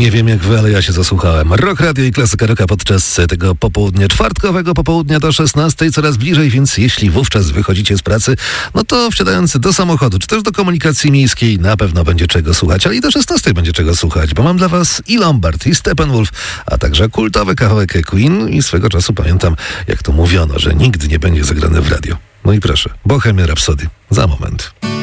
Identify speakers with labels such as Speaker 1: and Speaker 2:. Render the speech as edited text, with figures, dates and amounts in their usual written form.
Speaker 1: Nie wiem jak wy, ale ja się zasłuchałem. Rock Radio i Klasyka Rocka podczas tego popołudnia, czwartkowego popołudnia do 16 coraz bliżej, więc jeśli wówczas wychodzicie z pracy, no to wsiadając do samochodu, czy też do komunikacji miejskiej, na pewno będzie czego słuchać, ale i do 16 będzie czego słuchać, bo mam dla was i Lombard, i Steppenwolf, a także kultowy kawałek Queen i swego czasu pamiętam, jak to mówiono, że nigdy nie będzie zagrane w radio. No i proszę, Bohemian Rhapsody za moment.